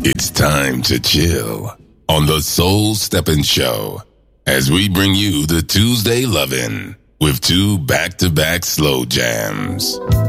It's time to chill on the Soul Steppin' Show as we bring you the Tuesday Lovin' with two back-to-back slow jams.